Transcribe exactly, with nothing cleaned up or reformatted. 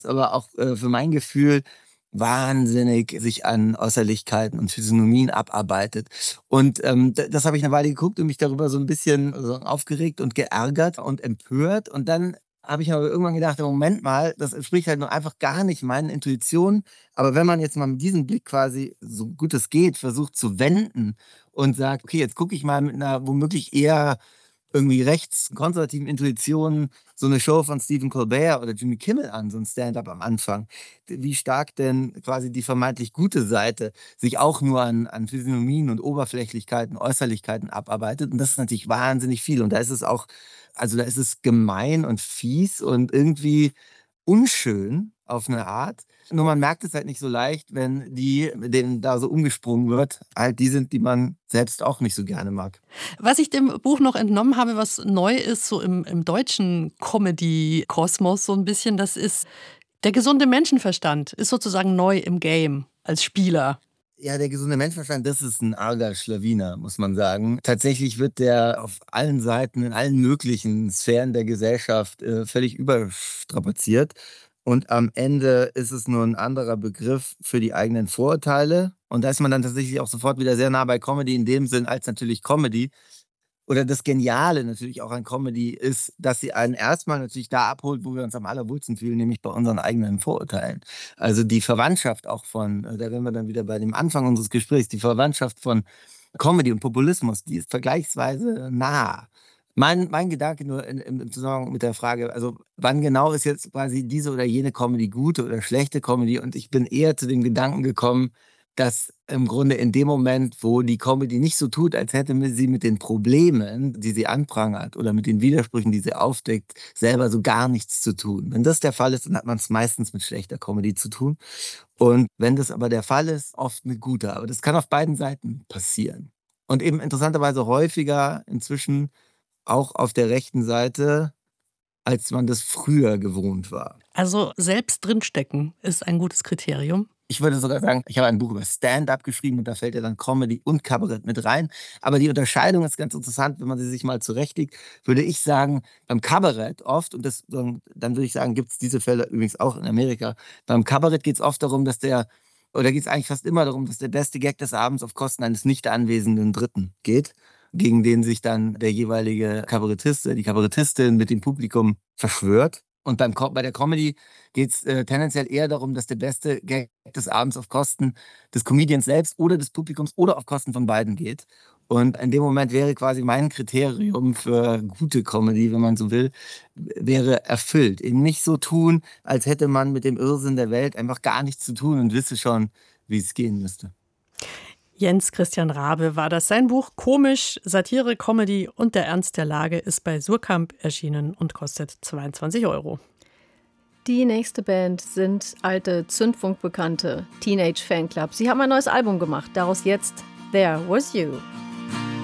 aber auch äh, für mein Gefühl wahnsinnig sich an Äußerlichkeiten und Physiognomien abarbeitet. Und ähm, d- das habe ich eine Weile geguckt und mich darüber so ein bisschen so aufgeregt und geärgert und empört. Und dann habe ich aber irgendwann gedacht, Moment mal, das entspricht halt nur einfach gar nicht meinen Intuitionen. Aber wenn man jetzt mal mit diesem Blick quasi, so gut es geht, versucht zu wenden und sagt, okay, jetzt gucke ich mal mit einer womöglich eher irgendwie rechtskonservativen Intuitionen so eine Show von Stephen Colbert oder Jimmy Kimmel an, so ein Stand-up am Anfang. Wie stark denn quasi die vermeintlich gute Seite sich auch nur an an Physiognomien und Oberflächlichkeiten, Äußerlichkeiten abarbeitet. Und das ist natürlich wahnsinnig viel. Und da ist es auch also, da ist es gemein und fies und irgendwie unschön auf eine Art. Nur man merkt es halt nicht so leicht, wenn die, mit denen da so umgesprungen wird, halt die sind, die man selbst auch nicht so gerne mag. Was ich dem Buch noch entnommen habe, was neu ist, so im im deutschen Comedy-Kosmos so ein bisschen, das ist der gesunde Menschenverstand ist sozusagen neu im Game als Spieler. Ja, der gesunde Menschenverstand, das ist ein arger Schlawiner, muss man sagen. Tatsächlich wird der auf allen Seiten, in allen möglichen Sphären der Gesellschaft, äh, völlig überstrapaziert. Und am Ende ist es nur ein anderer Begriff für die eigenen Vorurteile. Und da ist man dann tatsächlich auch sofort wieder sehr nah bei Comedy in dem Sinn als natürlich Comedy. Oder das Geniale natürlich auch an Comedy ist, dass sie einen erstmal natürlich da abholt, wo wir uns am allerwohlsten fühlen, nämlich bei unseren eigenen Vorurteilen. Also die Verwandtschaft auch von, äh, da wären wir dann wieder bei dem Anfang unseres Gesprächs, die Verwandtschaft von Comedy und Populismus, die ist vergleichsweise nah. Mein, mein Gedanke nur in, im im Zusammenhang mit der Frage, also wann genau ist jetzt quasi diese oder jene Comedy gute oder schlechte Comedy? Und ich bin eher zu dem Gedanken gekommen, dass im Grunde in dem Moment, wo die Comedy nicht so tut, als hätte mi sie mit den Problemen, die sie anprangert oder mit den Widersprüchen, die sie aufdeckt, selber so gar nichts zu tun. Wenn das der Fall ist, dann hat man es meistens mit schlechter Comedy zu tun. Und wenn das aber der Fall ist, oft mit guter. Aber das kann auf beiden Seiten passieren. Und eben interessanterweise häufiger inzwischen auch auf der rechten Seite, als man das früher gewohnt war. Also, selbst drinstecken ist ein gutes Kriterium. Ich würde sogar sagen, ich habe ein Buch über Stand-up geschrieben und da fällt ja dann Comedy und Kabarett mit rein. Aber die Unterscheidung ist ganz interessant, wenn man sie sich mal zurechtlegt, würde ich sagen, beim Kabarett oft, und das, ähm, dann würde ich sagen, gibt es diese Fälle übrigens auch in Amerika, beim Kabarett geht es oft darum, dass der, oder geht es eigentlich fast immer darum, dass der beste Gag des Abends auf Kosten eines nicht anwesenden Dritten geht, gegen den sich dann der jeweilige Kabarettist, oder die Kabarettistin mit dem Publikum verschwört. Und beim, Co- bei der Comedy geht es äh, tendenziell eher darum, dass der beste Gag des Abends auf Kosten des Comedians selbst oder des Publikums oder auf Kosten von beiden geht. Und in dem Moment wäre quasi mein Kriterium für gute Comedy, wenn man so will, wäre erfüllt. Eben nicht so tun, als hätte man mit dem Irrsinn der Welt einfach gar nichts zu tun und wisse schon, wie es gehen müsste. Jens Christian Rabe war das. Sein Buch Komisch, Satire, Comedy und der Ernst der Lage ist bei Surkamp erschienen und kostet zweiundzwanzig Euro. Die nächste Band sind alte Zündfunkbekannte Teenage Fanclub. Sie haben ein neues Album gemacht, daraus jetzt There Was You.